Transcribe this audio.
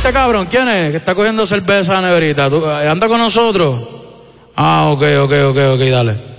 este cabrón? ¿Quién es? Que está cogiendo cerveza a la neverita. ¿Anda con nosotros? Ah, ok, dale.